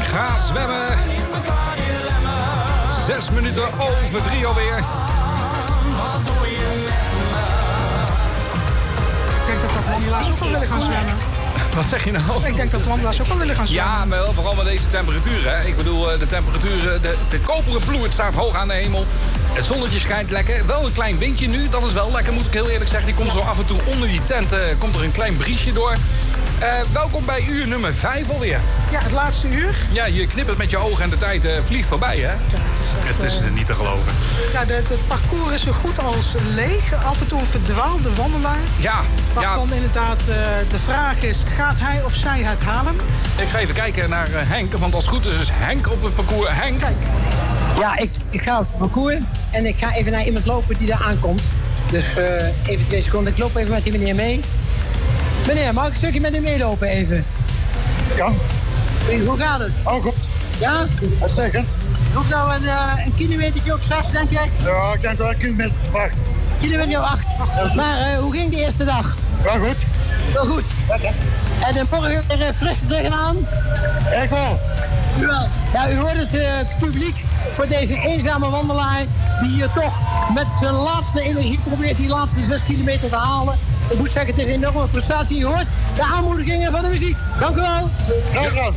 Ga zwemmen. 6 minuten over 3 alweer. Ik denk dat wandelaars ook wel willen gaan zwemmen. Wat zeg je nou? Ik denk dat wandelaars ook wel willen gaan zwemmen. Ja, maar wel vooral met deze temperaturen. Hè. Ik bedoel, de temperaturen, de koperen ploert staat hoog aan de hemel. Het zonnetje schijnt lekker. Wel een klein windje nu, dat is wel lekker, moet ik heel eerlijk zeggen. Die komt zo af en toe onder die tent, komt er een klein briesje door. Welkom bij uur nummer 5 alweer. Ja, het laatste uur. Ja, je knippert met je ogen en de tijd vliegt voorbij, hè? Ja, het is niet te geloven. Ja, het parcours is zo goed als leeg. Af en toe een verdwaalde wandelaar. Ja. Waarvan inderdaad de vraag is, gaat hij of zij het halen? Ik ga even kijken naar Henk, want als het goed is Henk op het parcours. Henk. Kijk. Ja, ik ga op het parcours en ik ga even naar iemand lopen die daar aankomt. Dus even 2 seconden. Ik loop even met die meneer mee. Meneer, mag ik een stukje met u meelopen even? Kan. Hoe gaat het? Oh, goed. Ja? Uitstekend. Nog nou een kilometertje of 6, denk jij? Ja, ik denk wel een kilometer of 8. Kilometer of 8. Maar hoe ging de eerste dag? Ja, goed. Wel goed. Lekker. En morgen weer fris tegenaan? Echt wel. U wel. Ja, u hoort het publiek voor deze eenzame wandelaar die hier toch met zijn laatste energie probeert die laatste 6 kilometer te halen. Ik moet zeggen, het is een enorme prestatie. U hoort de aanmoedigingen van de muziek. Dank u wel. Graag gedaan.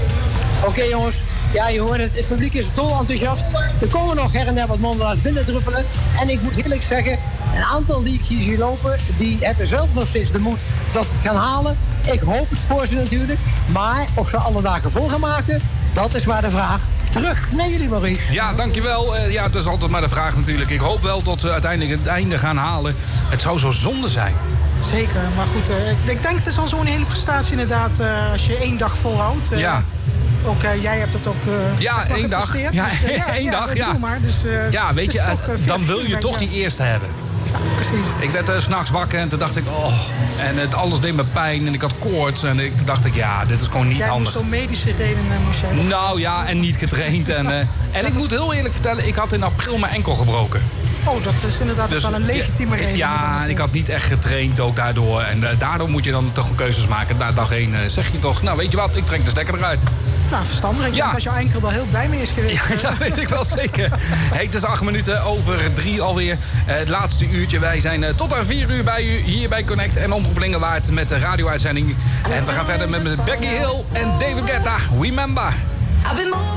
Oké, jongens. Ja, je hoort het. Het publiek is dol enthousiast. Er komen nog her en der wat wandelaars binnendruppelen. En ik moet eerlijk zeggen, een aantal die ik hier zie lopen, die hebben zelf nog steeds de moed dat ze het gaan halen. Ik hoop het voor ze natuurlijk. Maar of ze alle dagen vol gaan maken, dat is maar de vraag. Terug naar jullie, Maurice. Ja, dankjewel. Ja, het is altijd maar de vraag natuurlijk. Ik hoop wel dat ze uiteindelijk het einde gaan halen. Het zou zo zonde zijn. Zeker, maar goed. Ik denk het is al zo'n hele prestatie inderdaad als je 1 dag volhoudt. Ja. Ook jij hebt het ook ja, 1 dag. Ja, dus, 1 dag, ja. Maar, dus, ja, weet je, dan wil je toch die eerste hebben. Ja, precies. Ik werd 's nachts wakker en toen dacht ik, oh. En alles deed me pijn en ik had koorts. En toen dacht ik, ja, dit is gewoon niet handig. Jij moest om medische redenen moest jij. Nou ja, en niet getraind. En ik moet heel eerlijk vertellen, ik had in april mijn enkel gebroken. Oh, dat is inderdaad dus, wel een legitieme reden. Ja, en ik had niet echt getraind ook daardoor. En daardoor moet je dan toch keuzes maken. Na dag 1 zeg je toch, nou weet je wat, ik trek de stekker eruit. Nou, verstandig. Ik denk dat jouw enkel wel heel blij mee is geweest. Ja, dat weet ik wel zeker. Hey, het is 8 minuten over 3 alweer. Het laatste uurtje. Wij zijn tot aan 4 uur bij u hier bij Connect en Omroep Lingewaard met de radio-uitzending. En we gaan verder met Becky Hill en David Guetta. Remember.